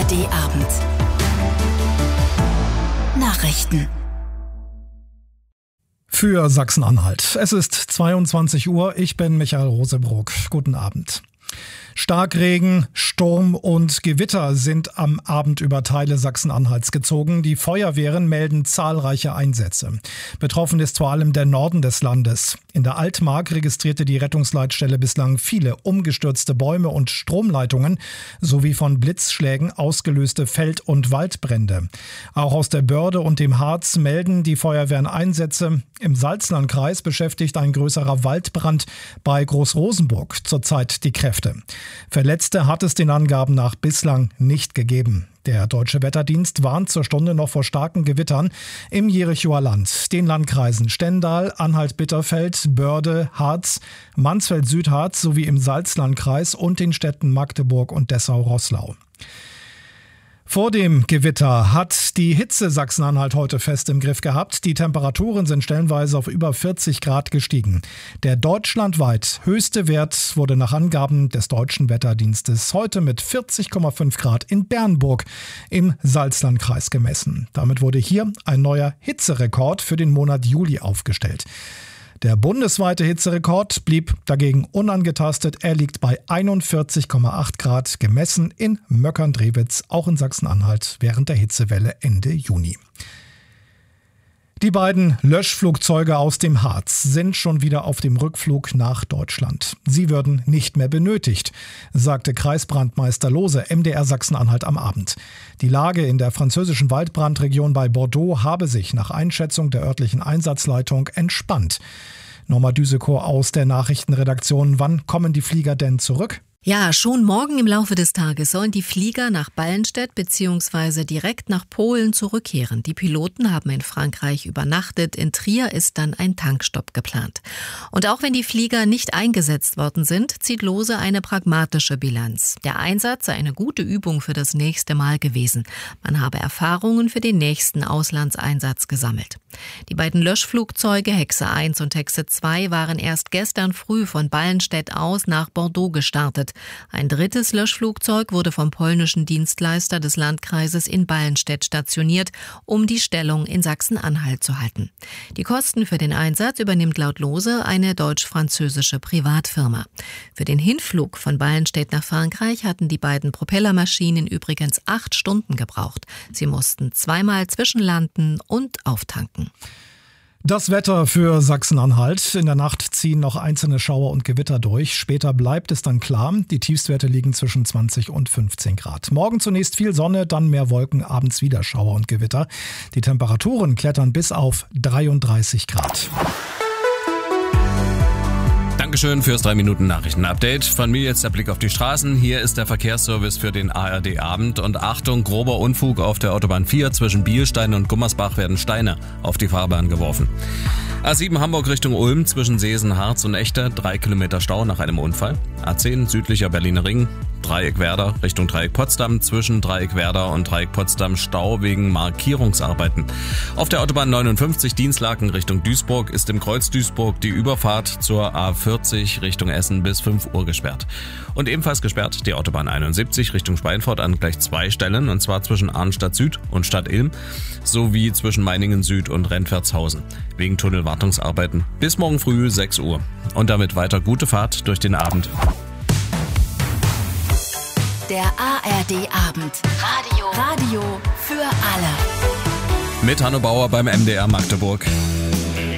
ARD-Abend. Nachrichten. Für Sachsen-Anhalt. Es ist 22 Uhr. Ich bin Michael Rosebrock. Guten Abend. Starkregen, Sturm und Gewitter sind am Abend über Teile Sachsen-Anhalts gezogen. Die Feuerwehren melden zahlreiche Einsätze. Betroffen ist vor allem der Norden des Landes. In der Altmark registrierte die Rettungsleitstelle bislang viele umgestürzte Bäume und Stromleitungen sowie von Blitzschlägen ausgelöste Feld- und Waldbrände. Auch aus der Börde und dem Harz melden die Feuerwehren Einsätze. Im Salzlandkreis beschäftigt ein größerer Waldbrand bei Großrosenburg zurzeit die Kräfte. Verletzte hat es den Angaben nach bislang nicht gegeben. Der Deutsche Wetterdienst warnt zur Stunde noch vor starken Gewittern im Jerichoer Land, den Landkreisen Stendal, Anhalt-Bitterfeld, Börde, Harz, Mansfeld-Südharz sowie im Salzlandkreis und den Städten Magdeburg und Dessau-Roßlau. Vor dem Gewitter hat die Hitze Sachsen-Anhalt heute fest im Griff gehabt. Die Temperaturen sind stellenweise auf über 40 Grad gestiegen. Der deutschlandweit höchste Wert wurde nach Angaben des Deutschen Wetterdienstes heute mit 40,5 Grad in Bernburg im Salzlandkreis gemessen. Damit wurde hier ein neuer Hitzerekord für den Monat Juli aufgestellt. Der bundesweite Hitzerekord blieb dagegen unangetastet. Er liegt bei 41,8 Grad, gemessen in Möckern-Drewitz, auch in Sachsen-Anhalt, während der Hitzewelle Ende Juni. Die beiden Löschflugzeuge aus dem Harz sind schon wieder auf dem Rückflug nach Deutschland. Sie würden nicht mehr benötigt, sagte Kreisbrandmeister Lohse MDR Sachsen-Anhalt am Abend. Die Lage in der französischen Waldbrandregion bei Bordeaux habe sich nach Einschätzung der örtlichen Einsatzleitung entspannt. Norma Düsekow aus der Nachrichtenredaktion. Wann kommen die Flieger denn zurück? Ja, schon morgen im Laufe des Tages sollen die Flieger nach Ballenstedt bzw. direkt nach Polen zurückkehren. Die Piloten haben in Frankreich übernachtet. In Trier ist dann ein Tankstopp geplant. Und auch wenn die Flieger nicht eingesetzt worden sind, zieht Lohse eine pragmatische Bilanz. Der Einsatz sei eine gute Übung für das nächste Mal gewesen. Man habe Erfahrungen für den nächsten Auslandseinsatz gesammelt. Die beiden Löschflugzeuge Hexe 1 und Hexe 2 waren erst gestern früh von Ballenstedt aus nach Bordeaux gestartet. Ein drittes Löschflugzeug wurde vom polnischen Dienstleister des Landkreises in Ballenstedt stationiert, um die Stellung in Sachsen-Anhalt zu halten. Die Kosten für den Einsatz übernimmt laut Lohse eine deutsch-französische Privatfirma. Für den Hinflug von Ballenstedt nach Frankreich hatten die beiden Propellermaschinen übrigens 8 Stunden gebraucht. Sie mussten zweimal zwischenlanden und auftanken. Das Wetter für Sachsen-Anhalt. In der Nacht ziehen noch einzelne Schauer und Gewitter durch. Später bleibt es dann klar. Die Tiefstwerte liegen zwischen 20 und 15 Grad. Morgen zunächst viel Sonne, dann mehr Wolken, abends wieder Schauer und Gewitter. Die Temperaturen klettern bis auf 33 Grad. Dankeschön fürs 3-Minuten-Nachrichten-Update. Von mir jetzt der Blick auf die Straßen. Hier ist der Verkehrsservice für den ARD-Abend. Und Achtung, grober Unfug auf der Autobahn 4 zwischen Bielstein und Gummersbach werden Steine auf die Fahrbahn geworfen. A7 Hamburg Richtung Ulm zwischen Seesen, Harz und Echter, 3 Kilometer Stau nach einem Unfall. A10 südlicher Berliner Ring, Dreieck Werder Richtung Dreieck Potsdam, zwischen Dreieck Werder und Dreieck Potsdam Stau wegen Markierungsarbeiten. Auf der Autobahn 59 Dinslaken Richtung Duisburg ist im Kreuz Duisburg die Überfahrt zur A40 Richtung Essen bis 5 Uhr gesperrt. Und ebenfalls gesperrt die Autobahn 71 Richtung Schweinfurt an gleich 2 Stellen, und zwar zwischen Arnstadt Süd und Stadt Ilm sowie zwischen Meiningen Süd und Rentwertshausen wegen Tunnelwartungsarbeiten bis morgen früh 6 Uhr. Und damit weiter gute Fahrt durch den Abend. Der ARD-Abend. Radio für alle. Mit Hanno Bauer beim MDR Magdeburg.